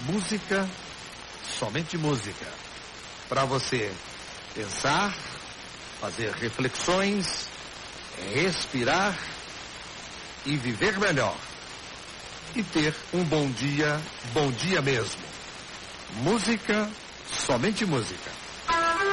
música, somente música. Para você pensar, fazer reflexões, respirar e viver melhor. E ter um bom dia mesmo. Música, somente música.